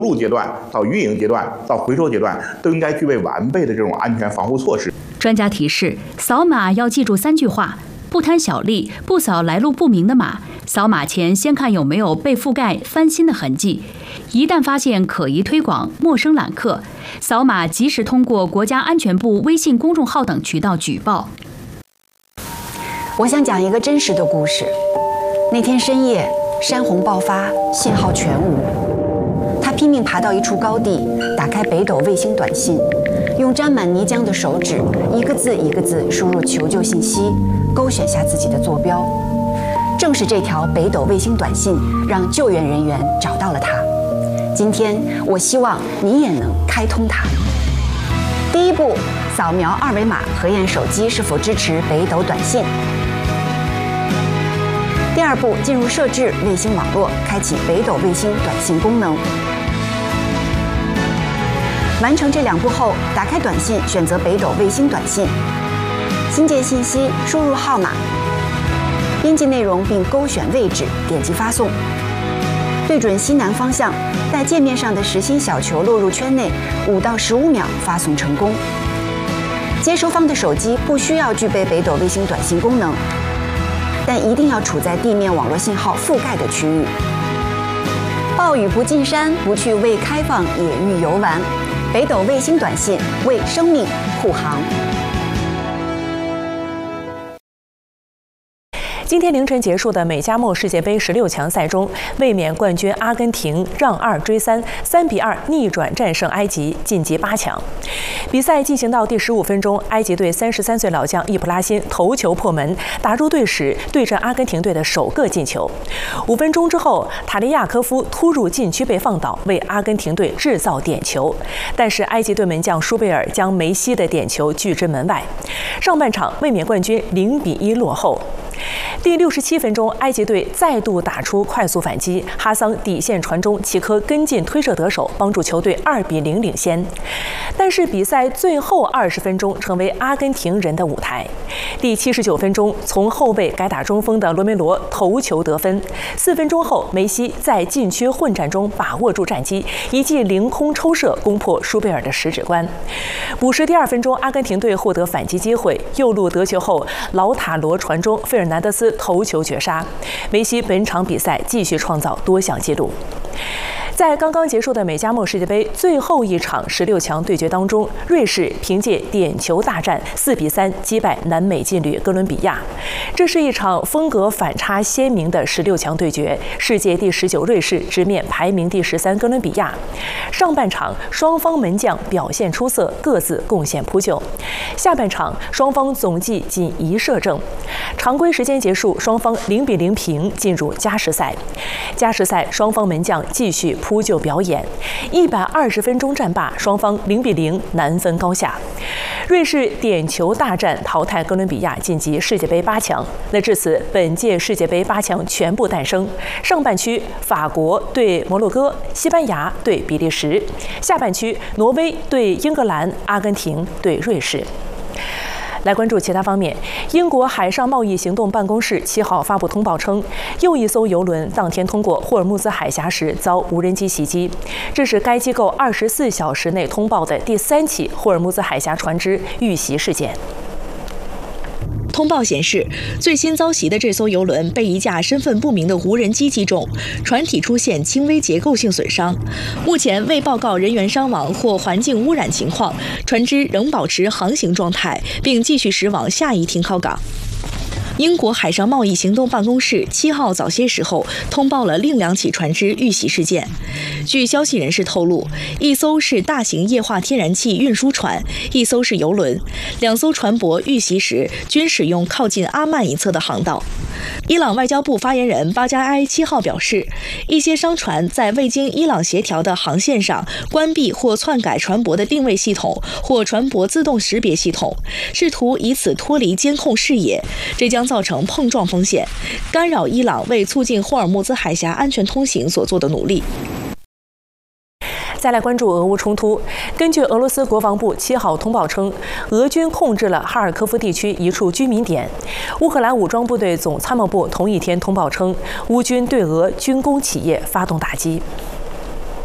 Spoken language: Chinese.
入阶段到运营阶段到回收阶段，都应该具备完备的这种安全防护措施。 专家提示：扫码要记住3句话：不贪小利，不扫来路不明的码。扫码前先看有没有被覆盖、翻新的痕迹。一旦发现可疑推广、陌生揽客，扫码及时通过国家安全部微信公众号等渠道举报。 我想讲一个真实的故事。那天深夜，山洪爆发，信号全无。他拼命爬到一处高地，打开北斗卫星短信，用沾满泥浆的手指一个字一个字输入求救信息，勾选下自己的坐标。正是这条北斗卫星短信，让救援人员找到了他。今天，我希望你也能开通它。第一步，扫描2维码核验手机是否支持北斗短信。第二步，进入设置卫星网络，开启北斗卫星短信功能。完成这2步后，打开短信，选择北斗卫星短信，新建信息，输入号码，编辑内容并勾选位置，点击发送。对准西南方向，在界面上的实心小球落入圈内，5到15秒发送成功。接收方的手机不需要具备北斗卫星短信功能，但一定要处在地面网络信号覆盖的区域。暴雨不进山，不去未开放野域游玩。北斗卫星短信为生命护航。 今天凌晨结束的美加墨世界杯16强赛中，卫冕冠军阿根廷让2追3，3比2逆转战胜埃及，晋级8强。比赛进行到第15分钟，埃及队33岁老将易卜拉欣头球破门，打入队史对阵阿根廷队的首个进球。5分钟之后，塔利亚科夫突入禁区被放倒，为阿根廷队制造点球，但是埃及队门将舒贝尔将梅西的点球拒之门外。上半场卫冕冠军0比1落后。第67分钟，埃及队再度打出快速反击，哈桑底线传中，齐科跟进推射得手，帮助球队2比0领先。但是比赛最后20分钟成为阿根廷人的舞台。第79分钟，从后卫改打中锋的罗梅罗头球得分。4分钟后，梅西在禁区混战中把握住战机，一记凌空抽射攻破舒贝尔的10指关。补时第2分钟，阿根廷队获得反击机会，右路得球后，劳塔罗传中，费尔南德斯头球绝杀。梅西本场比赛继续创造多项纪录。在刚刚结束的美加墨世界杯最后一场16强对决当中，瑞士凭借点球大战4比3击败南美劲旅哥伦比亚。这是一场风格反差鲜明的16强对决，世界第19瑞士直面排名第13哥伦比亚。上半场双方门将表现出色，各自贡献扑救。下半场双方总计仅1射正。常规时间结束，双方0比0平，进入加时赛。加时赛双方门将继续扑救表演，120分钟战罢，双方0比0难分高下。瑞士点球大战淘汰哥伦比亚，晋级世界杯8强。那至此，本届世界杯8强全部诞生。上半区法国对摩洛哥，西班牙对比利时；下半区挪威对英格兰，阿根廷对瑞士。来关注其他方面，英国海上贸易行动办公室7号发布通报称，又一艘邮轮当天通过霍尔木兹海峡时遭无人机袭击，这是该机构24小时内通报的第3起霍尔木兹海峡船只遇袭事件。 通报显示，最新遭袭的这艘邮轮被一架身份不明的无人机击中，船体出现轻微结构性损伤。目前未报告人员伤亡或环境污染情况，船只仍保持航行状态，并继续驶往下一停靠港。英国海上贸易行动办公室7号早些时候通报了另2起船只遇袭事件。据消息人士透露，一艘是大型液化天然气运输船，一艘是邮轮，2艘船舶遇袭时均使用靠近阿曼一侧的航道。伊朗外交部发言人巴加埃7号表示，一些商船在未经伊朗协调的航线上关闭或篡改船舶的定位系统或船舶自动识别系统，试图以此脱离监控视野，这将造成碰撞风险，干扰伊朗为促进霍尔木兹海峡安全通行所做的努力。 再来关注俄乌冲突。根据俄罗斯国防部7号通报称，俄军控制了哈尔科夫地区一处居民点。乌克兰武装部队总参谋部同一天通报称，乌军对俄军工企业发动打击。